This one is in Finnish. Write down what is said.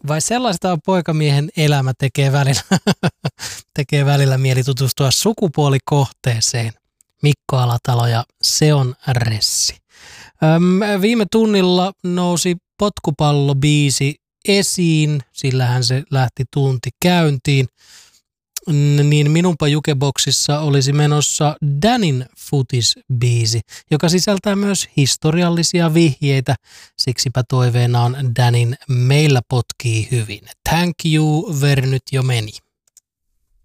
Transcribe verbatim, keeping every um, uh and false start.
Vai sellaista poikamiehen elämä tekee välillä, tekee välillä mieli tutustua sukupuolikohteeseen. Mikko Alatalo ja Se on Ressi. Öm, viime tunnilla nousi Potkupallo-biisi esiin, sillähän se lähti tunti käyntiin. Niin minunpa jukeboksissa olisi menossa Danin Futis-biisi, joka sisältää myös historiallisia vihjeitä. Siksipä toiveena on Danin Meillä potkii hyvin. Thank you, Vernyt jo meni.